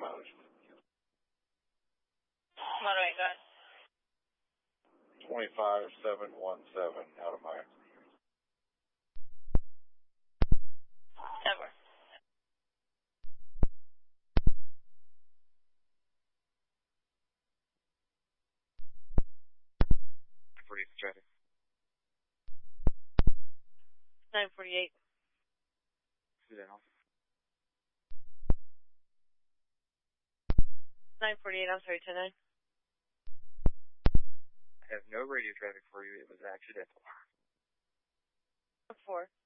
mileage? Moderate, go ahead. 25717 out of my. Ever. Traffic. 948. Who's that on? 948, I'm sorry, 109. I have no radio traffic for you. It was accidental. 4.